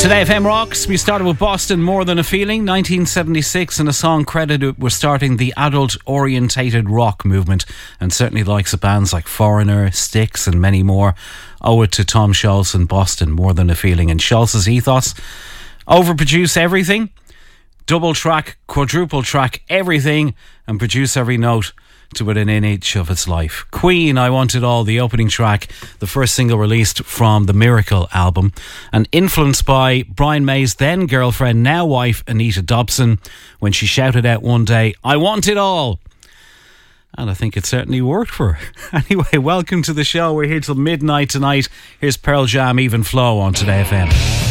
Today FM Rocks, we started with Boston, More Than a Feeling, 1976, and a song credited with starting the adult-orientated rock movement, and certainly the likes of bands like Foreigner, Styx and many more owe it to Tom Scholz and Boston, More Than a Feeling. And Scholz's ethos: overproduce everything, double track, quadruple track everything, and produce every note to within an inch of its life. Queen, I Want It All, the opening track, the first single released from the Miracle album, and influenced by Brian May's then girlfriend, now wife, Anita Dobson, when she shouted out one day, "I want it all." And I think it certainly worked for her. Anyway, welcome to the show. We're here till midnight tonight. Here's Pearl Jam, Even Flow on Today FM.